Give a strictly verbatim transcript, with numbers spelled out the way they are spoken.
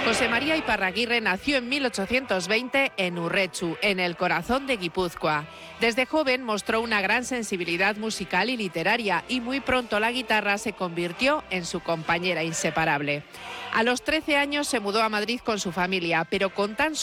José María Iparraguirre nació en mil ochocientos veinte en Urretxu, en el corazón de Guipúzcoa. Desde joven mostró una gran sensibilidad musical y literaria y muy pronto la guitarra se convirtió en su compañera inseparable. A los trece años se mudó a Madrid con su familia, pero con tan